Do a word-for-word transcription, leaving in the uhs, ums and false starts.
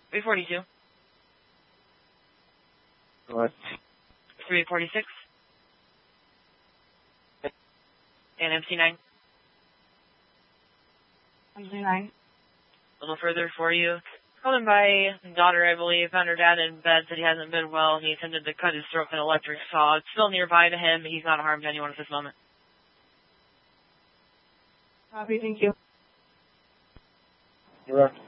three forty-two. What? three forty-six. And M C nine. M C nine. A little further for you. Called him by daughter, I believe. Found her dad in bed, said he hasn't been well. He attempted to cut his throat with an electric saw. It's still nearby to him. He's not harmed anyone at this moment. Copy, thank you. You're right.